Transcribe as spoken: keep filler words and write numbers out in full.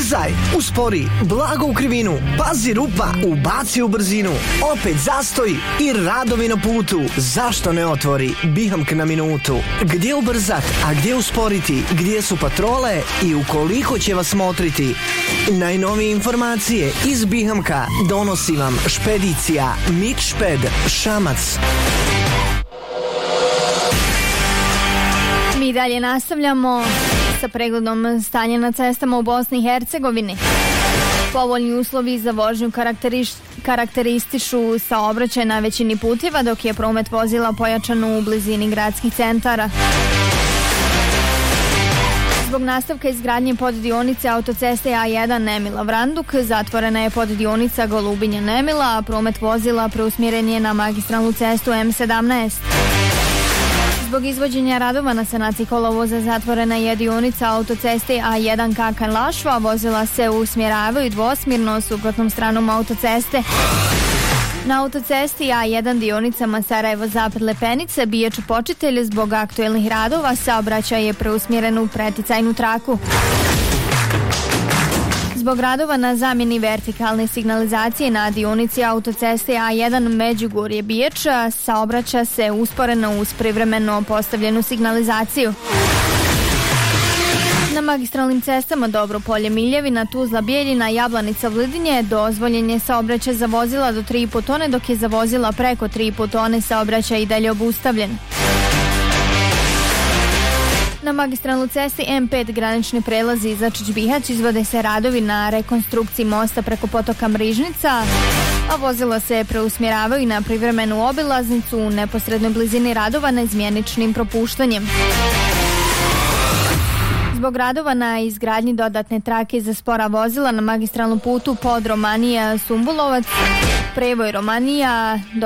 ubrzaj, uspori, blago u krivinu, pazi rupa, ubaci u brzinu, opet zastoj i radovi na putu. Zašto ne otvori Bihamk na minutu? Gdje ubrzat, a gdje usporiti, gdje su patrole i u koliko će vas motriti? Najnovije informacije iz Bihamka donosi vam špedicija Mitšped Šamac. Mi dalje nastavljamo sa pregledom stanja na cestama u Bosni i Hercegovini. Povoljni uslovi za vožnju karakteriš, karakteristišu saobraćaj na većini puteva, dok je promet vozila pojačan u blizini gradskih centara. Zbog nastavka izgradnje poddionice autoceste A jedan Nemila-Vranduk zatvorena je poddionica Golubinja-Nemila, a promet vozila preusmjeren je na magistralnu cestu M sedamnaest. Zbog izvođenja radova na sanaciji kolovoza zatvorena je dionica autoceste A jedan Kakan-Lašva, vozila se usmjeravaju dvosmjerno suprotnom stranom autoceste. Na autocesti A jedan dionicama Sarajevo-Zapad-Lepenice Biječ-Počitelj zbog aktuelnih radova saobraćaj je preusmjeren u preticajnu traku. Zbog radova na zamjeni vertikalne signalizacije na dionici autoceste A jedan Međugorje-Biječ saobraća se usporeno uz privremeno postavljenu signalizaciju. Na magistralnim cestama Dobropolje-Miljevina, Tuzla-Bijeljina, Jablanica-Vldinje dozvoljen je saobraćaj za vozila do tri i po tone, dok je za vozila preko tri i po tone saobraćaj i dalje obustavljen. Na magistralnoj cesti M pet granični prelazi Izačić-Bihać izvode se radovi na rekonstrukciji mosta preko potoka Mrižnica, a vozila se preusmjeravaju na privremenu obilaznicu u neposrednoj blizini radova neizmjeničnim propuštanjem. Zbog radova na izgradnji dodatne trake za spora vozila na magistralnom putu pod Romanija-Sumbulovac, prevoj Romanija